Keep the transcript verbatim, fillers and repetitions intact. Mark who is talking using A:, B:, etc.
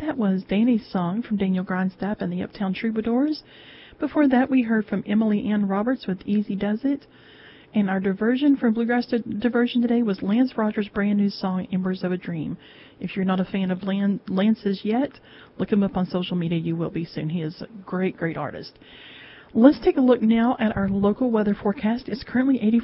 A: That was Danny's Song from Daniel Grindstaff and the Uptown Troubadours. Before that, we heard from Emily Ann Roberts with Easy Does It. And our diversion from Bluegrass di- Diversion today was Lance Rogers' brand new song, Embers of a Dream. If you're not a fan of Lan- Lance's yet, look him up on social media. You will be soon. He is a great, great artist. Let's take a look now at our local weather forecast. It's currently eighty.